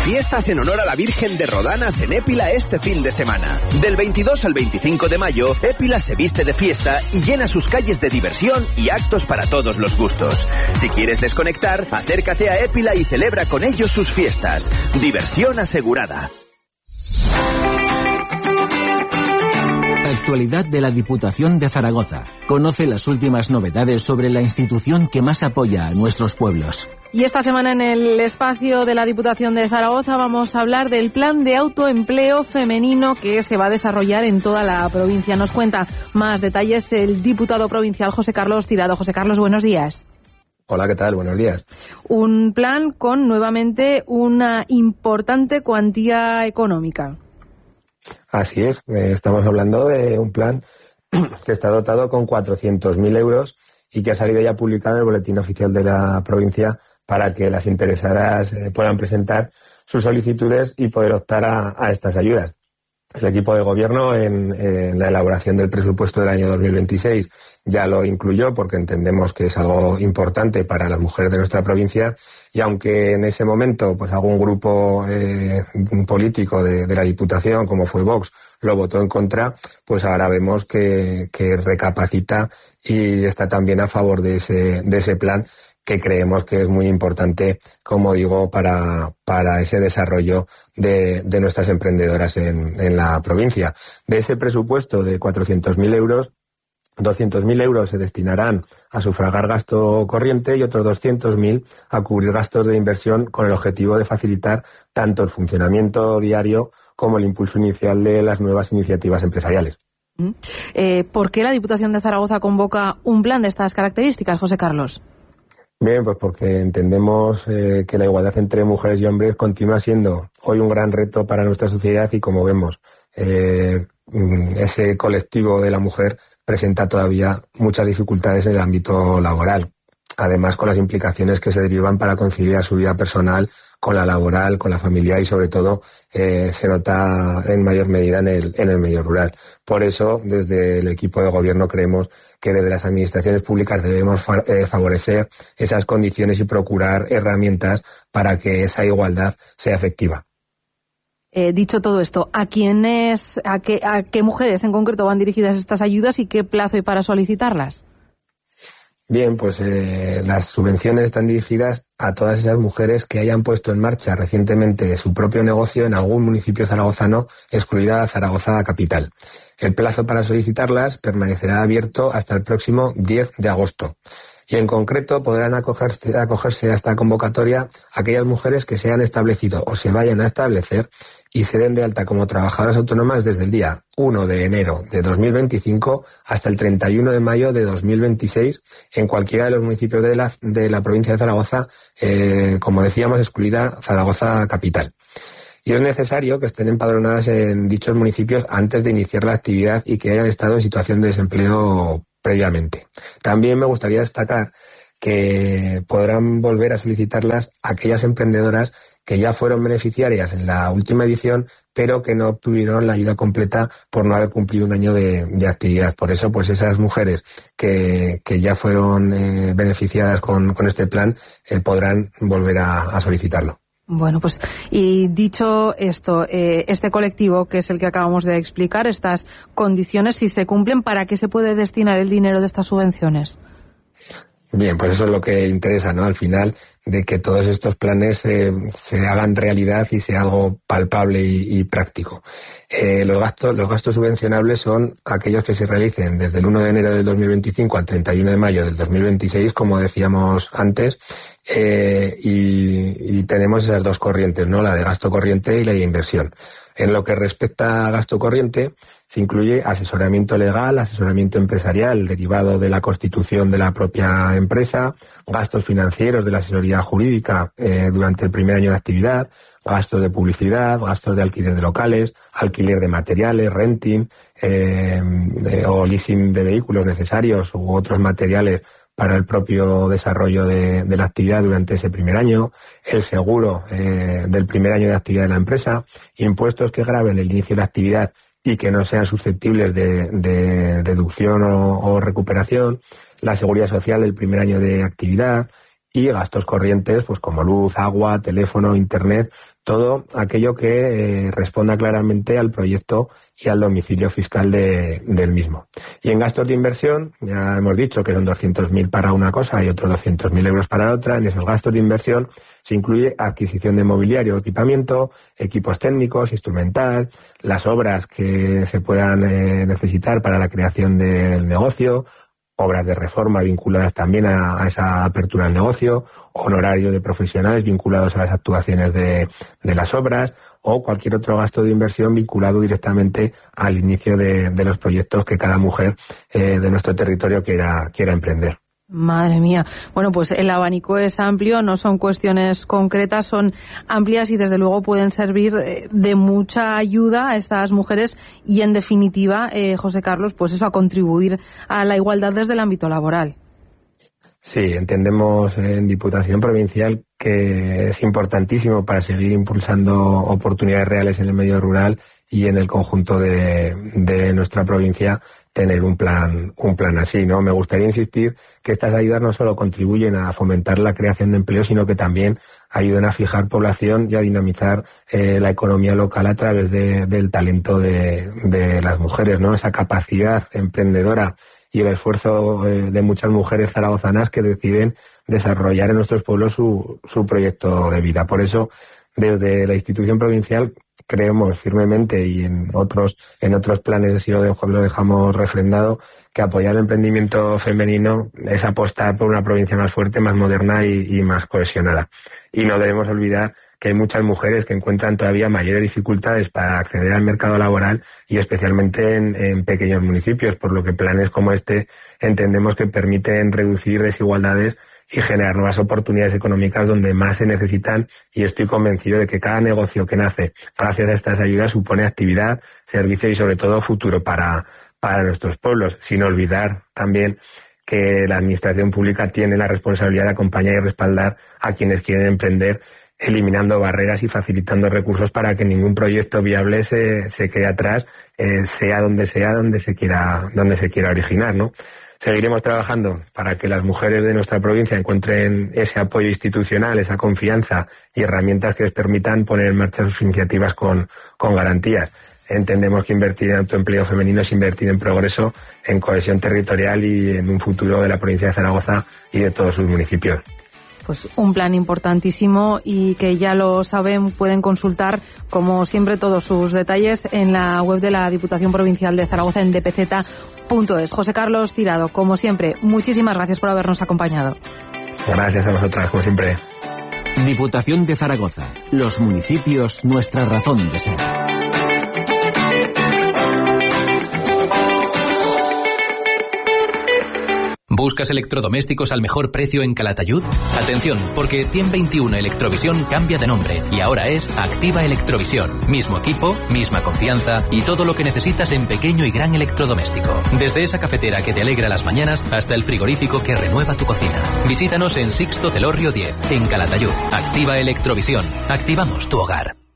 Fiestas en honor a la Virgen de Rodanas en Épila este fin de semana. Del 22 al 25 de mayo, Épila se viste de fiesta y llena sus calles de diversión y actos para todos los gustos. Si quieres desconectar, acércate a Épila y celebra con ellos sus fiestas. Diversión asegurada. Actualidad de la Diputación de Zaragoza. Conoce las últimas novedades sobre la institución que más apoya a nuestros pueblos. Y esta semana en el espacio de la Diputación de Zaragoza vamos a hablar del plan de autoempleo femenino que se va a desarrollar en toda la provincia. Nos cuenta más detalles el diputado provincial José Carlos Tirado. José Carlos, buenos días. Hola, ¿qué tal? Buenos días. Un plan con nuevamente una importante cuantía económica. Así es, estamos hablando de un plan que está dotado con 400.000 euros y que ha salido ya publicado en el Boletín Oficial de la provincia para que las interesadas puedan presentar sus solicitudes y poder optar a estas ayudas. El equipo de gobierno en la elaboración del presupuesto del año 2026 ya lo incluyó porque entendemos que es algo importante para las mujeres de nuestra provincia y aunque en ese momento pues algún grupo político de la Diputación como fue Vox lo votó en contra, pues ahora vemos que recapacita y está también a favor de ese plan que creemos que es muy importante, como digo, para ese desarrollo de nuestras emprendedoras en la provincia. De ese presupuesto de 400.000 euros, 200.000 euros se destinarán a sufragar gasto corriente y otros 200.000 a cubrir gastos de inversión con el objetivo de facilitar tanto el funcionamiento diario como el impulso inicial de las nuevas iniciativas empresariales. ¿Por qué la Diputación de Zaragoza convoca un plan de estas características, José Carlos? Bien, pues porque entendemos que la igualdad entre mujeres y hombres continúa siendo hoy un gran reto para nuestra sociedad y como vemos, ese colectivo de la mujer presenta todavía muchas dificultades en el ámbito laboral. Además, con las implicaciones que se derivan para conciliar su vida personal con la laboral, con la familiar y sobre todo se nota en mayor medida en el medio rural. Por eso, desde el equipo de gobierno creemos que desde las administraciones públicas debemos favorecer esas condiciones y procurar herramientas para que esa igualdad sea efectiva. Dicho todo esto, ¿a qué mujeres en concreto van dirigidas estas ayudas y qué plazo hay para solicitarlas? Bien, pues las subvenciones están dirigidas a todas esas mujeres que hayan puesto en marcha recientemente su propio negocio en algún municipio zaragozano, excluida Zaragoza capital. El plazo para solicitarlas permanecerá abierto hasta el próximo 10 de agosto. Y en concreto podrán acogerse a esta convocatoria aquellas mujeres que se hayan establecido o se vayan a establecer y se den de alta como trabajadoras autónomas desde el día 1 de enero de 2025 hasta el 31 de mayo de 2026 en cualquiera de los municipios de la provincia de Zaragoza, como decíamos, excluida Zaragoza capital. Y es necesario que estén empadronadas en dichos municipios antes de iniciar la actividad y que hayan estado en situación de desempleo previamente. También me gustaría destacar que podrán volver a solicitarlas aquellas emprendedoras que ya fueron beneficiarias en la última edición, pero que no obtuvieron la ayuda completa por no haber cumplido un año de actividad. Por eso, pues esas mujeres que ya fueron beneficiadas con este plan podrán volver a solicitarlo. Bueno, pues y dicho esto, este colectivo que es el que acabamos de explicar, estas condiciones, si se cumplen, ¿para qué se puede destinar el dinero de estas subvenciones? Bien, pues eso es lo que interesa, ¿no? Al final, de que todos estos planes se hagan realidad y sea algo palpable y práctico. Los gastos subvencionables son aquellos que se realicen desde el 1 de enero del 2025 al 31 de mayo del 2026, como decíamos antes, y tenemos esas dos corrientes, ¿no? La de gasto corriente y la de inversión. En lo que respecta a gasto corriente, se incluye asesoramiento legal, asesoramiento empresarial derivado de la constitución de la propia empresa, gastos financieros de la asesoría jurídica durante el primer año de actividad, gastos de publicidad, gastos de alquiler de locales, alquiler de materiales, renting o leasing de vehículos necesarios u otros materiales para el propio desarrollo de la actividad durante ese primer año, el seguro del primer año de actividad de la empresa, impuestos que graven el inicio de la actividad y que no sean susceptibles de deducción o recuperación, la seguridad social del primer año de actividad, y gastos corrientes, pues como luz, agua, teléfono, internet, todo aquello que responda claramente al proyecto y al domicilio fiscal del mismo. Y en gastos de inversión, ya hemos dicho que son 200.000 para una cosa y otros 200.000 euros para la otra. En esos gastos de inversión se incluye adquisición de mobiliario o equipamiento, equipos técnicos, instrumental, las obras que se puedan necesitar para la creación del negocio, obras de reforma vinculadas también a esa apertura del negocio, honorario de profesionales vinculados a las actuaciones de las obras o cualquier otro gasto de inversión vinculado directamente al inicio de los proyectos que cada mujer de nuestro territorio quiera emprender. Madre mía. Bueno, pues el abanico es amplio, no son cuestiones concretas, son amplias y desde luego pueden servir de mucha ayuda a estas mujeres y en definitiva, José Carlos, pues eso, a contribuir a la igualdad desde el ámbito laboral. Sí, entendemos en Diputación Provincial que es importantísimo para seguir impulsando oportunidades reales en el medio rural y en el conjunto de nuestra provincia tener un plan así, ¿no? Me gustaría insistir que estas ayudas no solo contribuyen a fomentar la creación de empleo, sino que también ayudan a fijar población y a dinamizar la economía local a través del talento de las mujeres, ¿no? Esa capacidad emprendedora y el esfuerzo de muchas mujeres zaragozanas que deciden desarrollar en nuestros pueblos su proyecto de vida. Por eso, desde la institución provincial creemos firmemente y en otros planes así lo dejamos refrendado, que apoyar el emprendimiento femenino es apostar por una provincia más fuerte, más moderna y más cohesionada. Y no debemos olvidar que hay muchas mujeres que encuentran todavía mayores dificultades para acceder al mercado laboral y especialmente en pequeños municipios, por lo que planes como este entendemos que permiten reducir desigualdades y generar nuevas oportunidades económicas donde más se necesitan, y estoy convencido de que cada negocio que nace gracias a estas ayudas supone actividad, servicio y sobre todo futuro para nuestros pueblos, sin olvidar también que la administración pública tiene la responsabilidad de acompañar y respaldar a quienes quieren emprender, eliminando barreras y facilitando recursos para que ningún proyecto viable se quede atrás, sea donde se quiera originar, ¿no? Seguiremos trabajando para que las mujeres de nuestra provincia encuentren ese apoyo institucional, esa confianza y herramientas que les permitan poner en marcha sus iniciativas con garantías. Entendemos que invertir en autoempleo femenino es invertir en progreso, en cohesión territorial y en un futuro de la provincia de Zaragoza y de todos sus municipios. Pues un plan importantísimo y que ya lo saben, pueden consultar como siempre todos sus detalles en la web de la Diputación Provincial de Zaragoza en dpz.es. José Carlos Tirado, como siempre, muchísimas gracias por habernos acompañado. Gracias a vosotras, como siempre. Diputación de Zaragoza. Los municipios, nuestra razón de ser. ¿Buscas electrodomésticos al mejor precio en Calatayud? Atención, porque TIEM 21 Electrovisión cambia de nombre y ahora es Activa Electrovisión. Mismo equipo, misma confianza y todo lo que necesitas en pequeño y gran electrodoméstico. Desde esa cafetera que te alegra las mañanas hasta el frigorífico que renueva tu cocina. Visítanos en Sixto Celorrio 10, en Calatayud. Activa Electrovisión. Activamos tu hogar.